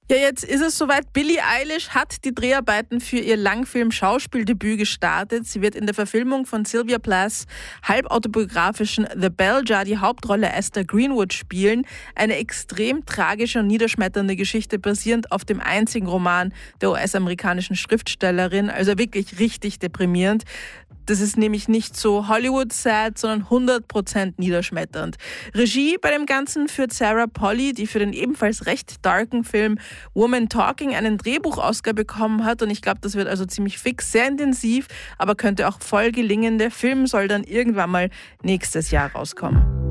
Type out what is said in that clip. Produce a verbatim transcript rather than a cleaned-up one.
Ja, jetzt ist es soweit. Billie Eilish hat die Dreharbeiten für ihr Langfilm-Schauspieldebüt gestartet. Sie wird in der Verfilmung von Sylvia Plaths halbautobiografischen The Bell Jar die Hauptrolle Esther Greenwood spielen. Eine extrem tragische und niederschmetternde Geschichte basierend auf dem einzigen Roman der U S-amerikanischen Schriftstellerin. Also wirklich richtig deprimierend. Das ist nämlich nicht so Hollywood-sad, sondern hundert Prozent niederschmetternd. Regie bei dem Ganzen führt Sarah Polley, die für den ebenfalls recht darken Film Woman Talking einen Drehbuch-Oscar bekommen hat. Und ich glaube, das wird also ziemlich fix, sehr intensiv, aber könnte auch voll gelingen. Der Film soll dann irgendwann mal nächstes Jahr rauskommen.